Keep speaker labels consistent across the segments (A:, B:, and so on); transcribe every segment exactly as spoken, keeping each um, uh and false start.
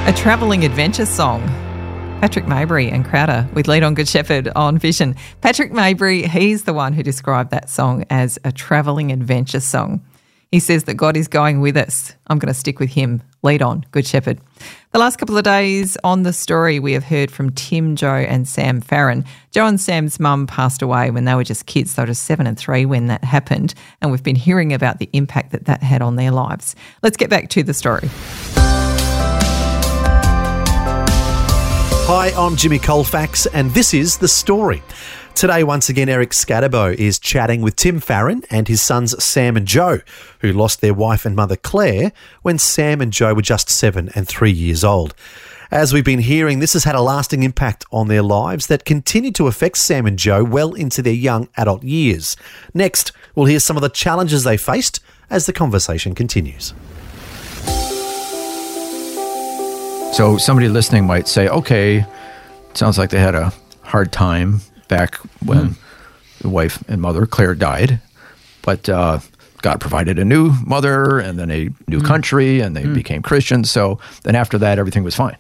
A: A travelling adventure song. Patrick Maybury and Crowder with Lead on Good Shepherd on Vision. Patrick Maybury, he's the one who described that song as a travelling adventure song. He says that God is going with us. I'm going to stick with him. Lead on, Good Shepherd. The last couple of days on The Story, we have heard from Tim, Joe and Sam Farron. Joe and Sam's mum passed away when they were just kids. They were just seven and three when that happened, and we've been hearing about the impact that that had on their lives. Let's get back to the story.
B: Hi, I'm Jimmy Colfax, and this is The Story. Today, once again, Eric Scatterbo is chatting with Tim Farron and his sons Sam and Joe, who lost their wife and mother Claire when Sam and Joe were just seven and three years old. As we've been hearing, this has had a lasting impact on their lives that continue to affect Sam and Joe well into their young adult years. Next, we'll hear some of the challenges they faced as the conversation continues.
C: So somebody listening might say, okay, sounds like they had a hard time back when mm. the wife and mother, Claire, died. But uh, God provided a new mother and then a new mm. country, and they mm. became Christians. So then after that, everything was fine.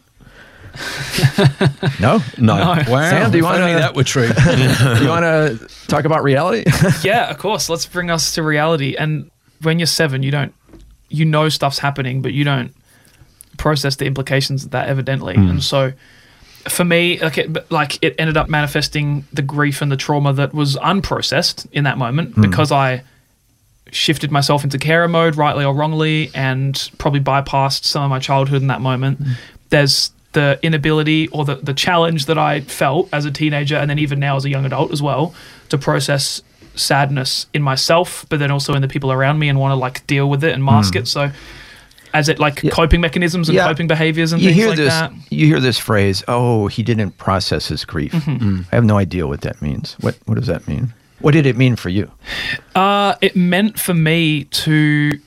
C: No?
D: No.
C: no.
D: Wow.
C: Sam, do you want to...
D: that were true.
C: do you want to talk about reality?
E: Yeah, of course. Let's bring us to reality. And when you're seven, you don't... You know stuff's happening, but you don't process the implications of that, evidently. Mm. And so for me, like it, like it ended up manifesting the grief and the trauma that was unprocessed in that moment mm. because I shifted myself into carer mode, rightly or wrongly, and probably bypassed some of my childhood in that moment. Mm. There's the inability or the, the challenge that I felt as a teenager, and then even now as a young adult as well, to process sadness in myself, but then also in the people around me, and want to like deal with it and mask mm. it. So as it like yeah. coping mechanisms and yeah. coping behaviors and
C: you
E: things
C: hear
E: like
C: this,
E: that.
C: You hear this phrase, oh, he didn't process his grief.
E: Mm-hmm.
C: Mm. I have no idea what that means. What What does that mean? What did it mean for you?
E: Uh, it meant for me to